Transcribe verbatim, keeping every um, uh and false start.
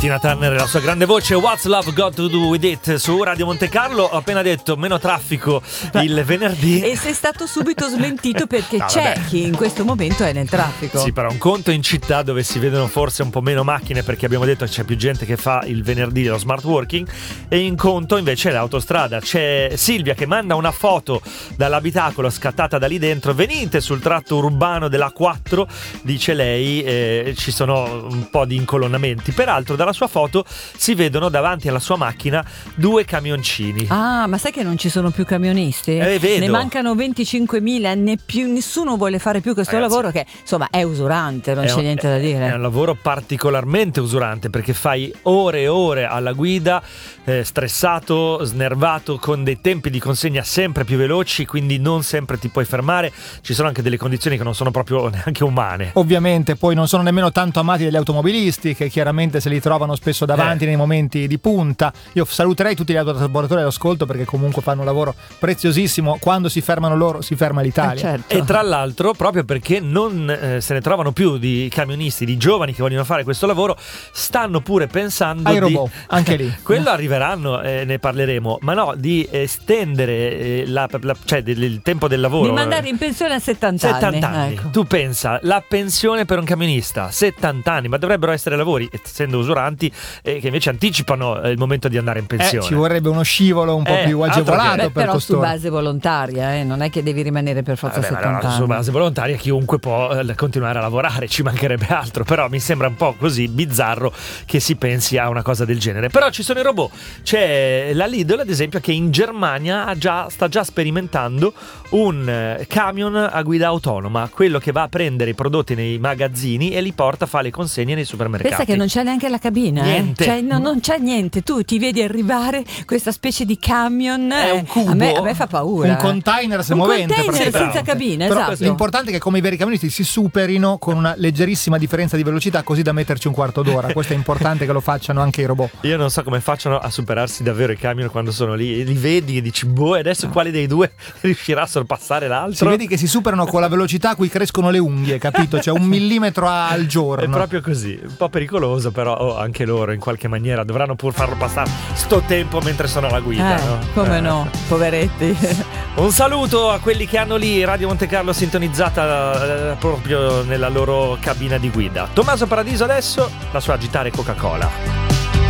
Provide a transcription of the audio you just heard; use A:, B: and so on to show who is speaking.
A: Tina Turner e la sua grande voce, What's Love Got to Do With It, su Radio Monte Carlo. Ho appena detto meno traffico il venerdì.
B: E sei stato subito smentito perché
A: no,
B: c'è
A: vabbè.
B: chi in questo momento è nel traffico.
A: Sì, però un conto in città dove si vedono forse un po' meno macchine, perché abbiamo detto che c'è più gente che fa il venerdì lo smart working, e in conto invece è l'autostrada. C'è Silvia che manda una foto dall'abitacolo scattata da lì dentro. Venite sul tratto urbano della quattro, dice lei, eh, ci sono un po' di incolonnamenti. Peraltro dalla sua foto si vedono davanti alla sua macchina due camioncini.
B: Ah, ma sai che non ci sono più camionisti?
A: Eh, vedo.
B: Ne mancano venticinquemila, né più, nessuno vuole fare più questo
A: Ragazzi,
B: lavoro che insomma è usurante, non
A: è
B: c'è
A: un,
B: niente da dire.
A: È un lavoro particolarmente usurante perché fai ore e ore alla guida, eh, stressato, snervato, con dei tempi di consegna sempre più veloci, quindi non sempre ti puoi fermare. Ci sono anche delle condizioni che non sono proprio neanche umane.
C: Ovviamente poi non sono nemmeno tanto amati dagli automobilisti, che chiaramente se li trovano spesso davanti eh. nei momenti di punta. Io saluterei tutti gli autotrasportatori all'ascolto, perché comunque fanno un lavoro preziosissimo. Quando si fermano loro si ferma l'Italia.
B: Eh, certo.
A: E tra l'altro, proprio perché non eh, se ne trovano più di camionisti, di giovani che vogliono fare questo lavoro, stanno pure pensando
C: ai
A: di
C: robot, anche lì.
A: quello arriveranno, eh, ne parleremo, ma no, di estendere eh, la, la, cioè il tempo del lavoro,
B: di mandare in pensione a settanta,
A: settanta anni.
B: Ecco.
A: Tu pensa, la pensione per un camionista settanta anni, ma dovrebbero essere lavori, essendo usuranti, eh, che invece anticipano eh, il momento di andare in pensione.
C: Eh, ci vorrebbe uno scivolo un po'
A: Eh,
C: più
A: altro
C: agevolato
A: che-
B: Beh,
C: per
B: però
C: costoro.
B: su base volontaria, eh? Non è che devi rimanere per forza
A: Vabbè, ma
B: settanta
A: no,
B: anni.
A: su base volontaria chiunque può eh, continuare a lavorare, ci mancherebbe altro, però mi sembra un po' così bizzarro che si pensi a una cosa del genere. Però ci sono i robot. C'è la Lidl, ad esempio, che in Germania ha già, sta già sperimentando un eh, camion a guida autonoma, quello che va a prendere i prodotti nei magazzini e li porta a fare le consegne nei supermercati.
B: Pensa che non c'è neanche la cabina,
A: Niente.
B: eh? Cioè, no, non c'è niente. Tu ti vedi arrivare questa specie di camion.
A: È
B: eh,
A: un cubo.
B: A me, a me fa paura.
C: Un
B: eh.
C: container
B: Un
C: semovente,
B: container senza
C: praticamente.
B: cabina,
C: Però
B: esatto.
C: l'importante è che, come i veri camionisti, si superino con una leggerissima differenza di velocità, così da metterci un quarto d'ora. Questo è importante che lo facciano anche i robot.
A: Io non so come facciano a superarsi davvero i camion quando sono lì, li vedi e dici boh, e adesso quale dei due riuscirà a sorpassare l'altro?
C: Si vedi che si superano con la velocità a cui crescono le unghie, capito? Cioè un millimetro al giorno.
A: È proprio così, un po' pericoloso, però oh, anche loro in qualche maniera dovranno pur farlo passare sto tempo mentre sono alla guida,
B: Eh,
A: no?
B: come
A: Eh.
B: no, poveretti.
A: Un saluto a quelli che hanno lì Radio Monte Carlo sintonizzata eh, proprio nella loro cabina di guida. Tommaso Paradiso adesso, la sua agitare Coca-Cola.